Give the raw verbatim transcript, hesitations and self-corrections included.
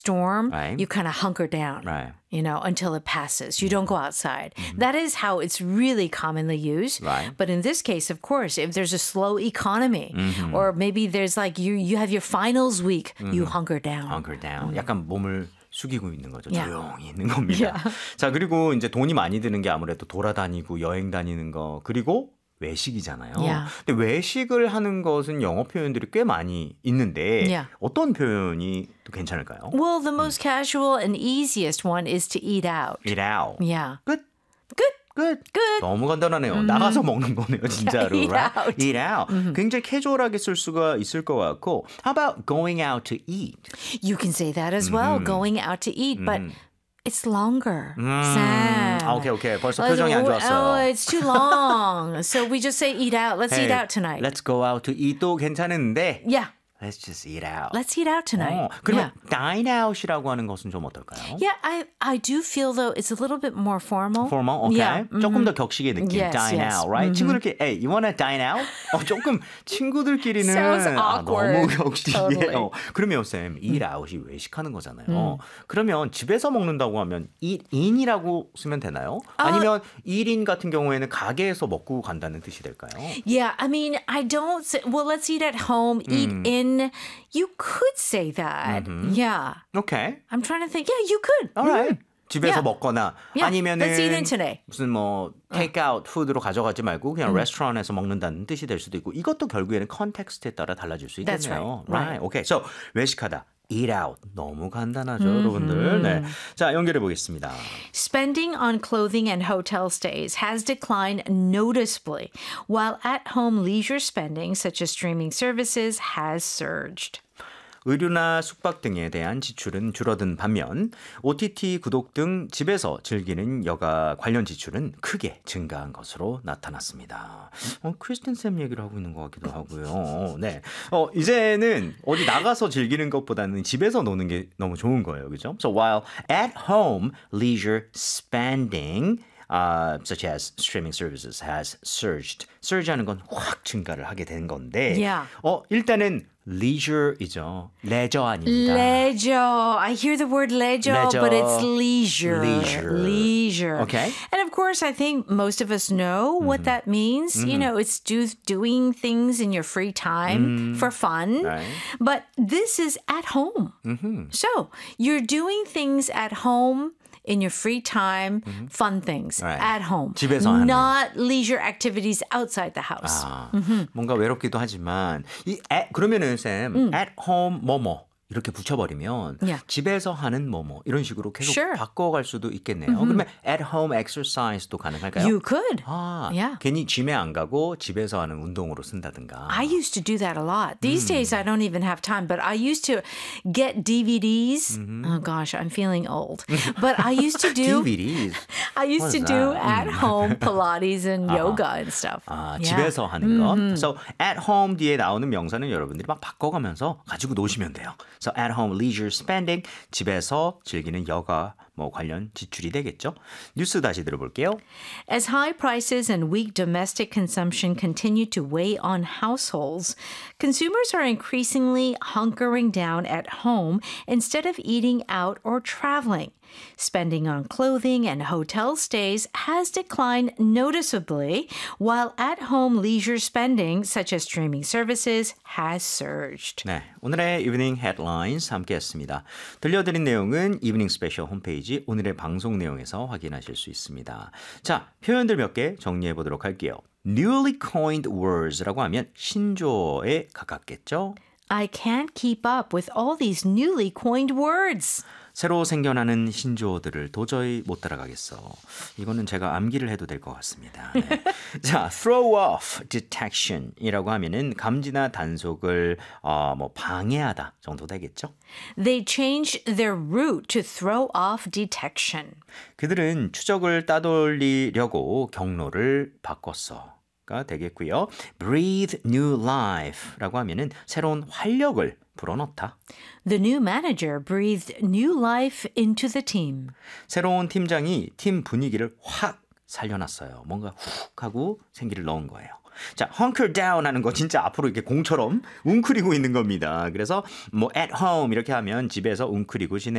storm, Right. you kind of hunker down, Right. you know, until it passes. You don't go outside. Mm-hmm. That is how it's really commonly used. Right. But in this case, of course, if there's a slow economy Mm-hmm. or maybe there's like you you have your finals week, mm-hmm. you hunker down. Hunker down. 약간 몸을 숙이고 있는 거죠. Yeah. 조용히 있는 겁니다. Yeah. 자, 그리고 이제 돈이 많이 드는 게 아무래도 돌아다니고 여행 다니는 거 그리고 외식이잖아요. Yeah. 근데 외식을 하는 것은 영어 표현들이 꽤 많이 있는데 Yeah. 어떤 표현이 또 괜찮을까요? Well, the most casual and easiest one is to eat out. Eat out. Yeah. 끝. Good. 끝. Good. 너무 간단하네요. 음. 나가서 먹는 거네요, 진짜로. Yeah, eat right? out. Eat out. Mm-hmm. 굉장히 캐주얼하게 쓸 수가 있을 것 같고 How about going out to eat? You can say that as well, Mm-hmm. going out to eat, but it's longer. 음. Sam. 아, 오케이, 오케이. 벌써 Let's- 표정이 안 Oh, 좋았어요. it's too long. So we just say eat out. Let's Hey, eat out tonight. Let's go out to eat도 괜찮은데 Yeah. Let's just eat out. Let's eat out tonight. 어, 그러면 yeah. dine out이라고 하는 것은 좀 어떨까요? Yeah, I, I do feel though it's a little bit more formal. Formal, okay. Yeah. Mm-hmm. 조금 더 격식의 느낌. Yes, dine yes. out, right? Mm-hmm. 친구들끼리, hey, you wanna dine out? 어, 조금 친구들끼리는 Sounds 아, awkward. 너무 격식이에요. Totally. 그러면 쌤, eat out이 외식하는 거잖아요. 음. 그러면 집에서 먹는다고 하면 eat in이라고 쓰면 되나요? 아니면 eat in 같은 경우에는 가게에서 먹고 간다는 뜻이 될까요? Yeah, I mean, I don't say, well, let's eat at home, eat in. You could say that. Yeah. Okay. I'm trying to think. Yeah, you could. Alright. 집에서 Yeah. 먹거나 Yeah, 아니면은 let's eat in today. 무슨 뭐 테이크아웃 푸드로 가져가지 말고 그냥 레스토랑에서 먹는다는 뜻이 될 수도 있고 이것도 결국에는 컨텍스트에 따라 달라질 수 That's 있겠네요. right. Right. Okay. So 외식하다. Eat out. 너무 간단하죠, 여러분들. 네. 자, 연결해 보겠습니다. Spending on clothing and hotel stays has declined noticeably, while at-home leisure spending, such as streaming services, has surged. 의류나 숙박 등에 대한 지출은 줄어든 반면 오티티 구독 등 집에서 즐기는 여가 관련 지출은 크게 증가한 것으로 나타났습니다. 어, 크리스틴 쌤 얘기를 하고 있는 것 같기도 하고요. 네, 어, 이제는 어디 나가서 즐기는 것보다는 집에서 노는 게 너무 좋은 거예요, 그죠? So while at home leisure spending Uh, such as streaming services has surged. surge하는 건 확 증가를 하게 된 건데 Yeah. 어, 일단은 leisure이죠. 레저 아닙니다. Leisure. I hear the word leisure, Leisure. but it's leisure. Leisure. Leisure. Okay. And of course, I think most of us know what that means. You know, it's do, doing things in your free time for fun. Right. But this is at home. So you're doing things at home in your free time, fun things Right. at home. 집에서 하는. Not leisure activities outside the house. 아, 뭔가 외롭기도 하지만 이 at, 그러면은 쌤 at home 뭐뭐 이렇게 붙여버리면 Yeah. 집에서 하는 뭐뭐 이런 식으로 계속 Sure. 바꿔갈 수도 있겠네요. 그러면 at home exercise도 가능할까요? You could. 아, Yeah. 괜히 짐에 안 가고 집에서 하는 운동으로 쓴다든가. I used to do that a lot. These days, I don't even have time, but I used to get D V Ds. Oh gosh, I'm feeling old. But I used to do 디비디s. I used What to is do that? at home Pilates and yoga and stuff. 아, Yeah. 집에서 하는 것. So at home 뒤에 나오는 명사는 여러분들이 막 바꿔가면서 가지고 노시면 돼요. So at home leisure spending 집에서 즐기는 여가 뭐 관련 지출이 되겠죠. 뉴스 다시 들어볼게요. As high prices and weak domestic consumption continue to weigh on households, consumers are increasingly hunkering down at home instead of eating out or traveling. Spending on clothing and hotel stays has declined noticeably, while at-home leisure spending, such as streaming services, has surged. 네, 오늘의 이브닝 헤드라인스 함께했습니다. 들려드린 내용은 이브닝 스페셜 홈페이지 오늘의 방송 내용에서 확인하실 수 있습니다. 자, 표현들 몇 개 정리해 보도록 할게요. Newly coined words라고 하면 신조어에 가깝겠죠? I can't keep up with all these newly coined words. 새로 생겨나는 신조어들을 도저히 못 따라가겠어. 이거는 제가 암기를 해도 될 것 같습니다. 네. 자, throw off detection이라고 하면은 감지나 단속을 어, 뭐 방해하다 정도 되겠죠? They changed their route to throw off detection. 그들은 추적을 따돌리려고 경로를 바꿨어. 가 되겠고요. breathe new life라고 하면은 새로운 활력을 불어넣다. The new manager breathed new life into the team. 새로운 팀장이 팀 분위기를 확 살려놨어요. 뭔가 훅 하고 생기를 넣은 거예요. 자, hunker down 하는 거 진짜 앞으로 이렇게 공처럼 웅크리고 있는 겁니다. 그래서 뭐 at home 이렇게 하면 집에서 웅크리고 지내